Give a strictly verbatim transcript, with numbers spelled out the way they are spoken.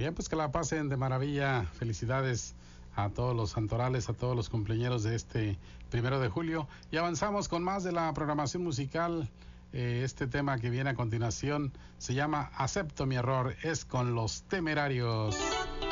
Bien, pues que la pasen de maravilla. Felicidades a todos los santorales, a todos los cumpleañeros de este primero de julio. Y avanzamos con más de la programación musical. Eh, este tema que viene a continuación se llama Acepto mi error, es con Los Temerarios.